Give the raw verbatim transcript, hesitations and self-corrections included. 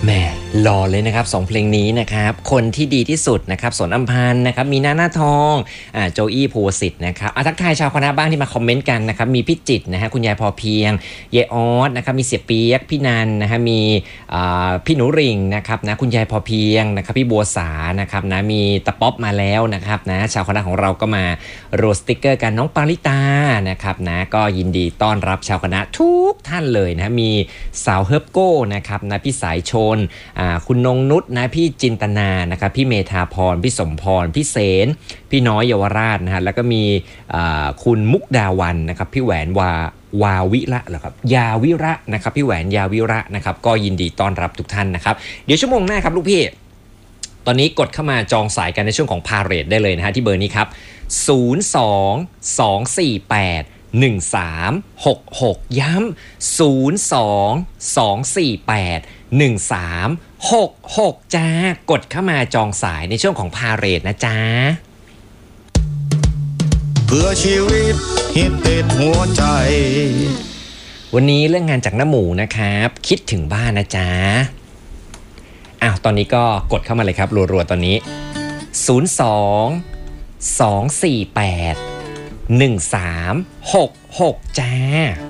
แหมหล่อเลยนะครับสองเพลงนี้นะครับคนที่ดีที่สุดนะครับสนอัมพันธ์นะครับมีหน้าหน้าทองอ่าโจอี้ภูวสิทธิ์นะครับอ่ะทักทายชาวคณะบ้างที่มาคอมเมนต์กันนะครับมีพี่จิตรนะฮะคุณยายพอเพียงเยออสนะครับมีเสียเปียกพี่นันนะฮะมีอ่าพี่หนูริ่งนะครับนะคุณยายพอเพียงนะครับพี่บัวสานะครับนะมีตะป๊อบมาแล้วนะครับนะชาวคณะของเราก็มาโรสติกเกอร์กันน้องปาริตานะครับนะก็ยินดีต้อนรับชาวคณะทุกท่านเลยนะมีสาวเฮิร์บโก้นะครับนะพี่สายชนอ่าคุณนงนุชนะพี่จินตนานะครับพี่เมธาพรพี่สมพรพี่เสนพี่น้อยเยาวราชนะฮะแล้วก็มีคุณมุกดาวันนะครับพี่แหวนวาวาวิระเหรอครับยาวิระนะครับพี่แหวนยาวิระนะครับก็ยินดีต้อนรับทุกท่านนะครับเดี๋ยวชั่วโมงหน้าครับลูกพี่ตอนนี้กดเข้ามาจองสายกันในช่วงของพาเรดได้เลยนะฮะที่เบอร์นี้ครับศูนย์ สอง สอง สี่ แปด หนึ่ง สาม หก หกย้ำศูนย์ สอง สอง สี่ แปด หนึ่ง สาม หก หกจ้ากดเข้ามาจองสายในช่วงของพาเรดนะจ๊ะเพื่อชีวิตฮิตติดหัวใจวันนี้เรื่องงานจากน้าหมูนะครับคิดถึงบ้านนะจ๊ะอ้าวตอนนี้ก็กดเข้ามาเลยครับรัวๆตอนนี้ศูนย์ สอง สอง สี่ แปด หนึ่ง สาม หก หกจ้า